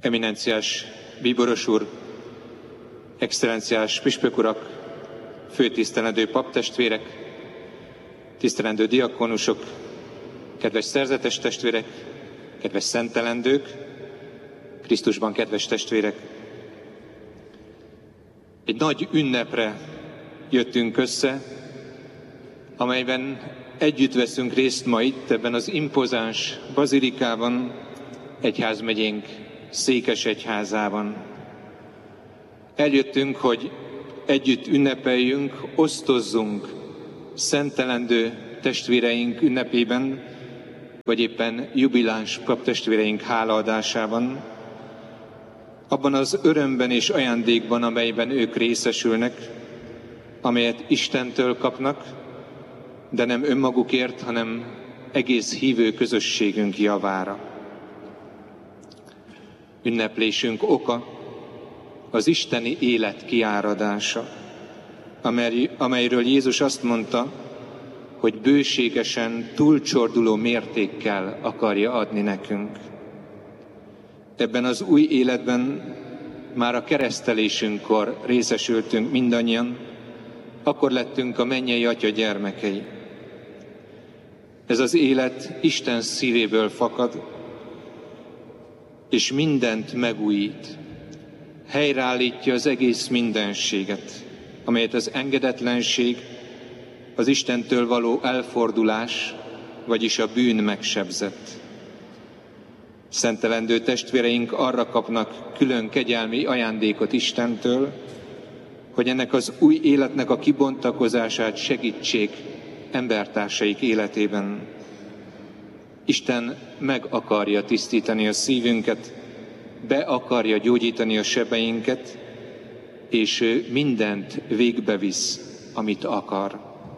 Eminenciás bíboros úr, excellenciás püspök urak, főtisztelendő paptestvérek, tisztelendő diakonusok, kedves szerzetes testvérek, kedves szentelendők, Krisztusban kedves testvérek. Egy nagy ünnepre jöttünk össze, amelyben együtt veszünk részt ma itt, ebben az impozáns bazilikában, egyházmegyénk székesegyházában. Eljöttünk, hogy együtt ünnepeljünk, osztozzunk szentelendő testvéreink ünnepében, vagy éppen jubiláns paptestvéreink hálaadásában, abban az örömben és ajándékban, amelyben ők részesülnek, amelyet Istentől kapnak, de nem önmagukért, hanem egész hívő közösségünk javára. Ünneplésünk oka az isteni élet kiáradása, amelyről Jézus azt mondta, hogy bőségesen, túlcsorduló mértékkel akarja adni nekünk. Ebben az új életben már a keresztelésünkkor részesültünk mindannyian, akkor lettünk a mennyei Atya gyermekei. Ez az élet Isten szívéből fakad, és mindent megújít. Helyreállítja az egész mindenséget, amelyet az engedetlenség, az Istentől való elfordulás, vagyis a bűn megsebzett. Szentelendő testvéreink arra kapnak külön kegyelmi ajándékot Istentől, hogy ennek az új életnek a kibontakozását segítsék embertársaik életében. Isten meg akarja tisztítani a szívünket, be akarja gyógyítani a sebeinket, és ő mindent végbevisz, amit akar.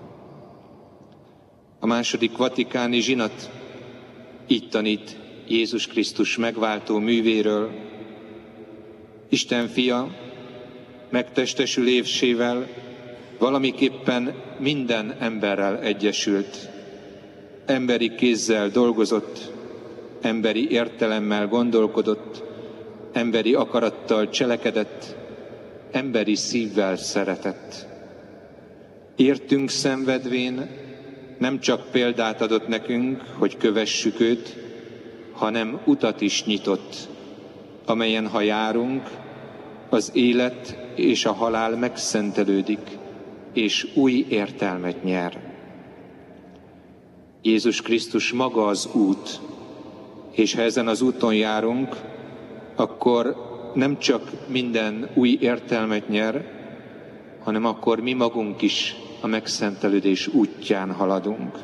A második vatikáni zsinat így tanít Jézus Krisztus megváltó művéről. Isten fia megtestesülésével valamiképpen minden emberrel egyesült. Emberi kézzel dolgozott, emberi értelemmel gondolkodott, emberi akarattal cselekedett, emberi szívvel szeretett. Értünk szenvedvén nem csak példát adott nekünk, hogy kövessük őt, hanem utat is nyitott, amelyen ha járunk, az élet és a halál megszentelődik, és új értelmet nyer. Jézus Krisztus maga az út, és ha ezen az úton járunk, akkor nem csak minden új értelmet nyer, hanem akkor mi magunk is a megszentelődés útján haladunk.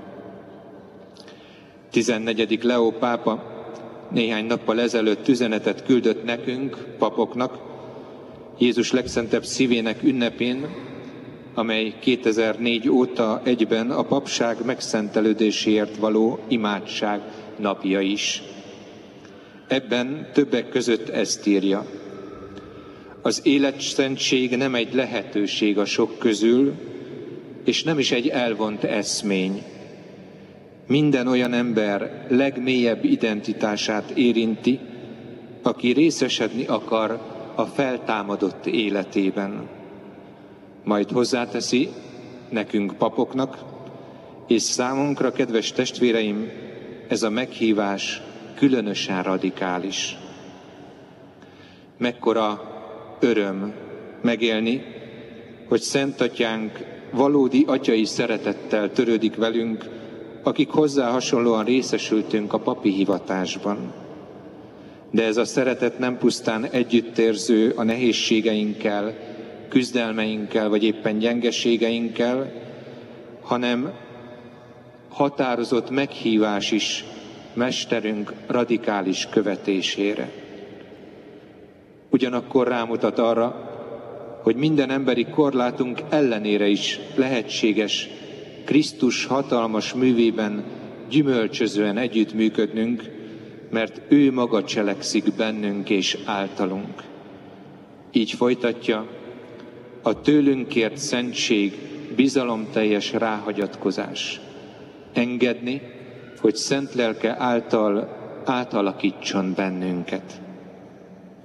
14. Leó pápa néhány nappal ezelőtt üzenetet küldött nekünk, papoknak, Jézus legszentebb szívének ünnepén, amely 2004 óta egyben a papság megszentelődéséért való imádság napja is. Ebben többek között ezt írja: az életszentség nem egy lehetőség a sok közül, és nem is egy elvont eszmény. Minden olyan ember legmélyebb identitását érinti, aki részesedni akar a feltámadott életében. Majd hozzáteszi nekünk papoknak, és számunkra, kedves testvéreim, ez a meghívás különösen radikális. Mekkora öröm megélni, hogy Szent Atyánk valódi atyai szeretettel törődik velünk, akik hozzá hasonlóan részesültünk a papi hivatásban. De ez a szeretet nem pusztán együttérző a nehézségeinkkel, küzdelmeinkkel, vagy éppen gyengeségeinkkel, hanem határozott meghívás is mesterünk radikális követésére. Ugyanakkor rámutat arra, hogy minden emberi korlátunk ellenére is lehetséges Krisztus hatalmas művében gyümölcsözően együttműködnünk, mert ő maga cselekszik bennünk és általunk. Így folytatja: a tőlünk kért szentség bizalomteljes ráhagyatkozás. Engedni, hogy szent lelke által átalakítson bennünket.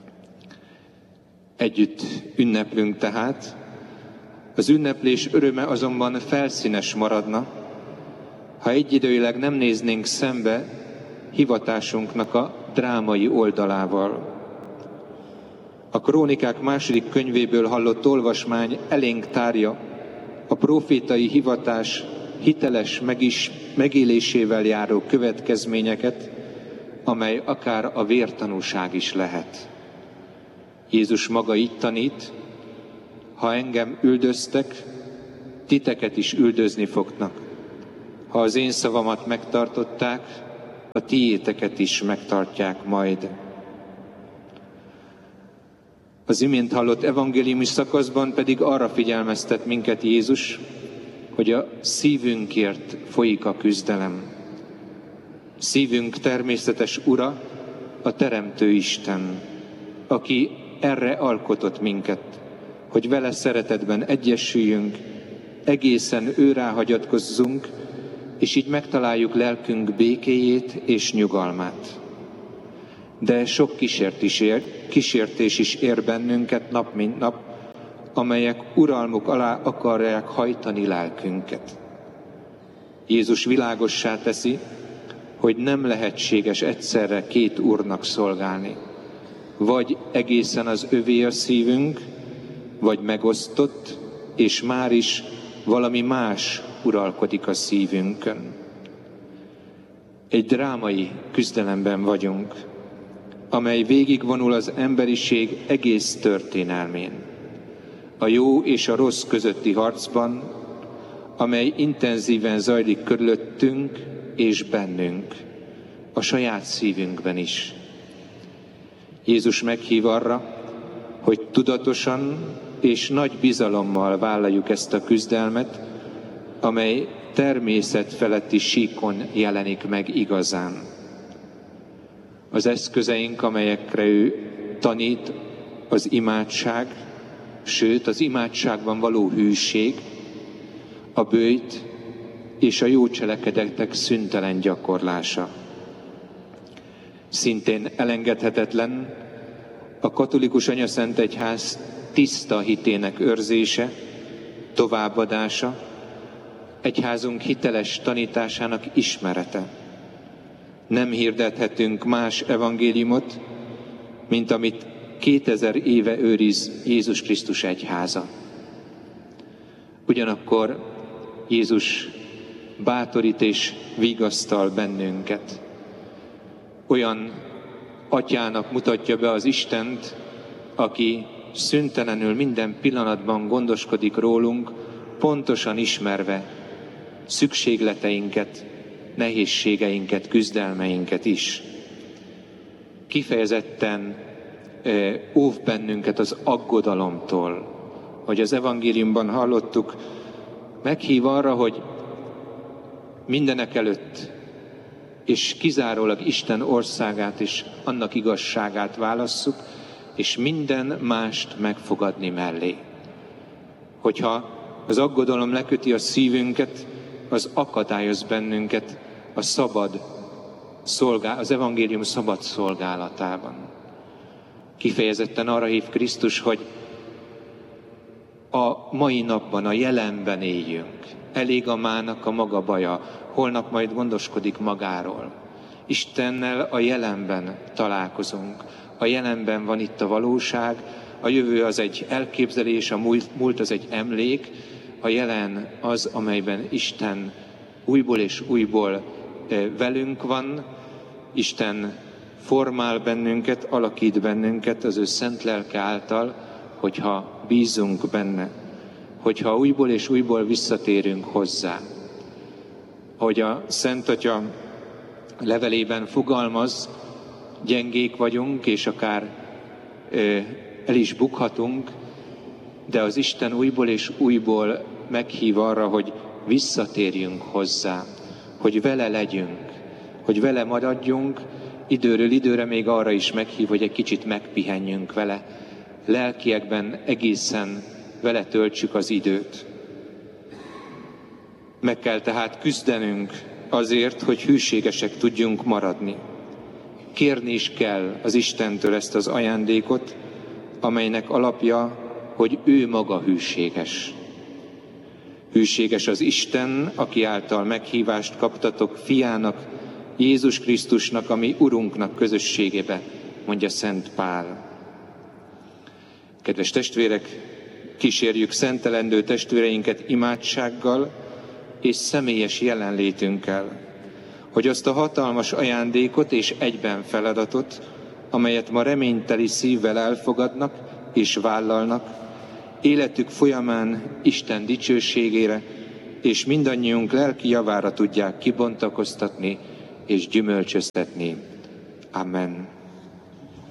Együtt ünneplünk tehát, az ünneplés öröme azonban felszínes maradna, ha egyidejűleg nem néznénk szembe hivatásunknak a drámai oldalával. A Krónikák második könyvéből hallott olvasmány elénk tárja a prófétai hivatás hiteles megélésével járó következményeket, amely akár a vértanúság is lehet. Jézus maga így tanít: ha engem üldöztek, titeket is üldözni fognak. Ha az én szavamat megtartották, a tiéteket is megtartják majd. Az imént hallott evangéliumi szakaszban pedig arra figyelmeztet minket Jézus, hogy a szívünkért folyik a küzdelem. Szívünk természetes ura a Teremtő Isten, aki erre alkotott minket, hogy vele szeretetben egyesüljünk, egészen őrá hagyatkozzunk, és így megtaláljuk lelkünk békéjét és nyugalmát. De sok kísértés is ér bennünket nap mint nap, amelyek uralmuk alá akarják hajtani lelkünket. Jézus világossá teszi, hogy nem lehetséges egyszerre két úrnak szolgálni. Vagy egészen az övé a szívünk, vagy megosztott, és már is valami más uralkodik a szívünkön. Egy drámai küzdelemben vagyunk, amely végigvonul az emberiség egész történelmén. A jó és a rossz közötti harcban, amely intenzíven zajlik körülöttünk és bennünk, a saját szívünkben is. Jézus meghív arra, hogy tudatosan és nagy bizalommal vállaljuk ezt a küzdelmet, amely természet feletti síkon jelenik meg igazán. Az eszközeink, amelyekre ő tanít, az imádság, sőt az imádságban való hűség, a böjt és a jó cselekedetek szüntelen gyakorlása. Szintén elengedhetetlen a katolikus anyaszentegyház tiszta hitének őrzése, továbbadása, egyházunk hiteles tanításának ismerete. Nem hirdethetünk más evangéliumot, mint amit 2000 éve őriz Jézus Krisztus egyháza. Ugyanakkor Jézus bátorít és vigasztal bennünket. Olyan atyának mutatja be az Istent, aki szüntelenül minden pillanatban gondoskodik rólunk, pontosan ismerve szükségleteinket, nehézségeinket, küzdelmeinket is. Kifejezetten óv bennünket az aggodalomtól, hogy az evangéliumban hallottuk, meghív arra, hogy mindenek előtt és kizárólag Isten országát és annak igazságát válasszuk, és minden mást megfogadni mellé. Hogyha az aggodalom leköti a szívünket, az akadályoz bennünket az evangélium szabad szolgálatában. Kifejezetten arra hív Krisztus, hogy a mai napban, a jelenben éljünk. Elég a mának a maga baja, holnap majd gondoskodik magáról. Istennel a jelenben találkozunk. A jelenben van itt a valóság, a jövő az egy elképzelés, a múlt az egy emlék, a jelen az, amelyben Isten újból és újból velünk van, Isten formál bennünket, alakít bennünket az ő szent lelke által, hogyha bízunk benne, hogyha újból és újból visszatérünk hozzá. Ahogy a Szent Atya levelében fogalmaz, gyengék vagyunk, és akár el is bukhatunk, de az Isten újból és újból meghív arra, hogy visszatérjünk hozzá, hogy vele legyünk, hogy vele maradjunk, időről időre még arra is meghív, hogy egy kicsit megpihenjünk vele, lelkiekben egészen vele töltsük az időt. Meg kell tehát küzdenünk azért, hogy hűségesek tudjunk maradni. Kérni is kell az Istentől ezt az ajándékot, amelynek alapja, hogy ő maga hűséges. Hűséges az Isten, aki által meghívást kaptatok fiának, Jézus Krisztusnak, a mi Urunknak közösségébe, mondja Szent Pál. Kedves testvérek, kísérjük szentelendő testvéreinket imádsággal és személyes jelenlétünkkel, hogy azt a hatalmas ajándékot és egyben feladatot, amelyet ma reményteli szívvel elfogadnak és vállalnak, életük folyamán Isten dicsőségére és mindannyiunk lelki javára tudják kibontakoztatni és gyümölcsöztetni. Amen.